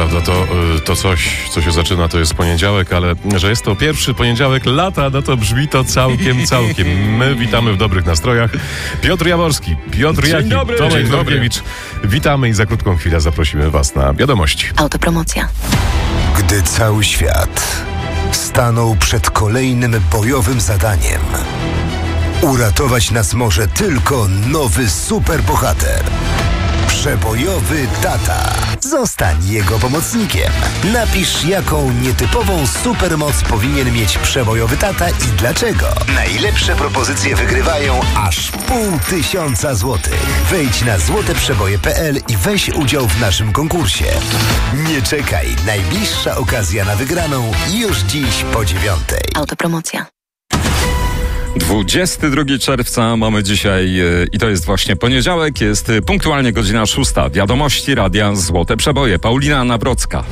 prawda, to coś, co się zaczyna, to jest poniedziałek, ale że jest to pierwszy poniedziałek lata, no to brzmi to całkiem. My witamy w dobrych nastrojach. Piotr Jaworski, Piotr Jaki, Tomek Norkiewicz. Witamy i za krótką chwilę zaprosimy Was na wiadomości. Autopromocja. Gdy cały świat stanął przed kolejnym bojowym zadaniem, uratować nas może tylko nowy superbohater. Przebojowy tata. Zostań jego pomocnikiem. Napisz, jaką nietypową supermoc powinien mieć przebojowy tata i dlaczego. Najlepsze propozycje wygrywają aż 500 złotych. Wejdź na złoteprzeboje.pl i weź udział w naszym konkursie. Nie czekaj, najbliższa okazja na wygraną już dziś po 9:00. Autopromocja. 22 czerwca mamy dzisiaj i to jest właśnie poniedziałek, jest punktualnie godzina 6. Wiadomości Radia Złote Przeboje. Paulina Nawrocka.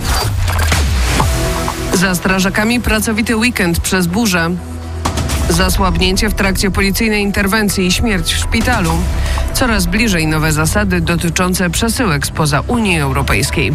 Za strażakami pracowity weekend przez burzę. Zasłabnięcie w trakcie policyjnej interwencji i śmierć w szpitalu. Coraz bliżej nowe zasady dotyczące przesyłek spoza Unii Europejskiej.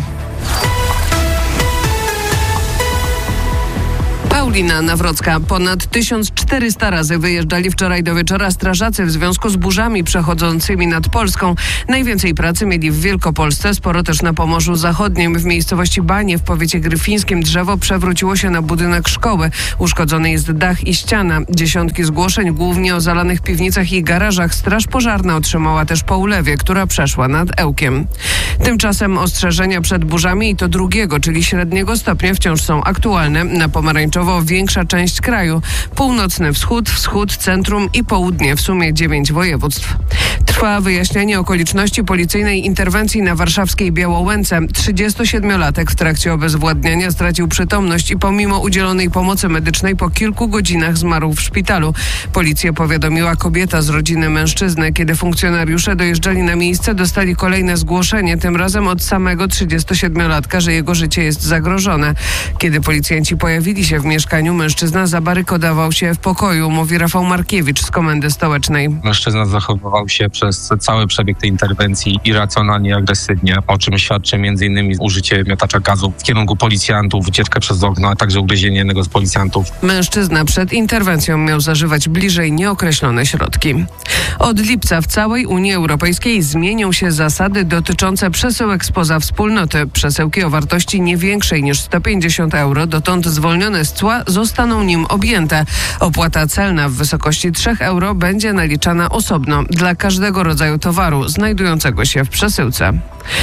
Paulina Nawrocka. Ponad 1400 razy wyjeżdżali wczoraj do wieczora strażacy w związku z burzami przechodzącymi nad Polską. Najwięcej pracy mieli w Wielkopolsce, sporo też na Pomorzu Zachodnim. W miejscowości Banie w powiecie gryfińskim drzewo przewróciło się na budynek szkoły. Uszkodzony jest dach i ściana. Dziesiątki zgłoszeń, głównie o zalanych piwnicach i garażach. Straż pożarna otrzymała też po ulewie, która przeszła nad Ełkiem. Tymczasem ostrzeżenia przed burzami i to drugiego, czyli średniego stopnia wciąż są aktualne. Na pomarańczowo większa część kraju. Północny wschód, centrum i południe, w sumie 9 województw. Trwa wyjaśnianie okoliczności policyjnej interwencji na warszawskiej Białołęce. 37-latek w trakcie obezwładniania stracił przytomność i pomimo udzielonej pomocy medycznej po kilku godzinach zmarł w szpitalu. Policję powiadomiła kobieta z rodziny mężczyzny. Kiedy funkcjonariusze dojeżdżali na miejsce, dostali kolejne zgłoszenie, tym razem od samego 37-latka, że jego życie jest zagrożone. Kiedy policjanci pojawili się w mieszkaniu, mężczyzna zabarykodował się w pokoju, mówi Rafał Markiewicz z Komendy Stołecznej. Mężczyzna zachowywał się przez cały przebieg tej interwencji irracjonalnie i agresywnie, o czym świadczy m.in. użycie miotacza gazu w kierunku policjantów, wycieczkę przez okno, a także ugryzienie jednego z policjantów. Mężczyzna przed interwencją miał zażywać bliżej nieokreślone środki. Od lipca w całej Unii Europejskiej zmienią się zasady dotyczące przesyłek spoza wspólnoty. Przesyłki o wartości nie większej niż 150 euro, dotąd zwolnione z cła, zostaną nim objęte. Opłata celna w wysokości 3 euro będzie naliczana osobno dla każdego rodzaju towaru znajdującego się w przesyłce.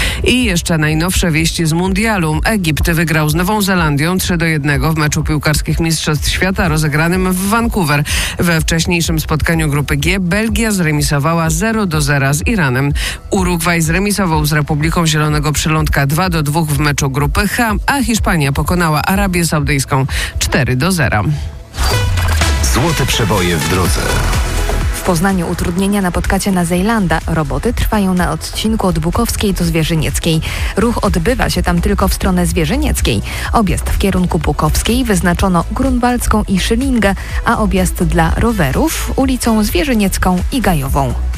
I jeszcze najnowsze wieści z mundialu. Egipt wygrał z Nową Zelandią 3-1 w meczu piłkarskich Mistrzostw Świata rozegranym w Vancouver. We wcześniejszym spotkaniu grupy G Belgia zremisowała 0-0 z Iranem. Urugwaj zremisował z Republiką Zielonego Przylądka 2-2 w meczu grupy H, a Hiszpania pokonała Arabię Saudyjską 4-0. Złote przeboje w drodze. W Poznaniu utrudnienia napotkacie na Zejlanda. Roboty trwają na odcinku od Bukowskiej do Zwierzynieckiej. Ruch odbywa się tam tylko w stronę Zwierzynieckiej. Objazd w kierunku Bukowskiej wyznaczono Grunwaldzką i Szylingę, a objazd dla rowerów ulicą Zwierzyniecką i Gajową.